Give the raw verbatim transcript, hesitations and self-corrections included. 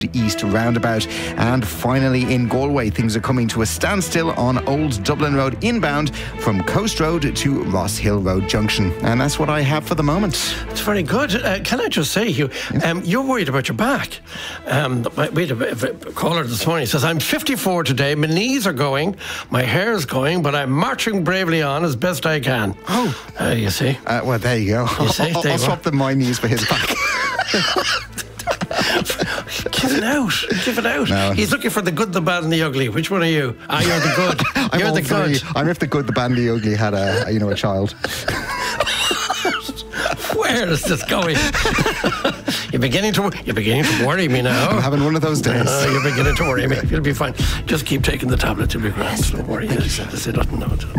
East roundabout. And finally in Galway, things are coming to a standstill on Old Dublin Road inbound from Coast Road to Ross Hill Road Junction. And that's what I have for the moment. It's very good. Uh, can I just say, Hugh, yes. um, you're worried about your back. Um, we had a, a caller this morning. He says, I'm fifty-four today, my knees are going, my hair's going, but I'm marching bravely on as best I can. Oh. Uh, you see? Uh, well, there you go. You see? I'll, I'll swap the my knees for his back. Give it out. Give it out. No. He's looking for the good, the bad and the ugly. Which one are you? Ah, you're the good. I'm you're the three. good. I'm if the good, the bad and the ugly had a, you know, a child. Where is this going? You're beginning to you're beginning to worry me now. I'm having one of those days. Uh, you're beginning to worry me. You'll be fine. Just keep taking the tablet. You'll be grand. Don't worry. Thank you, sir.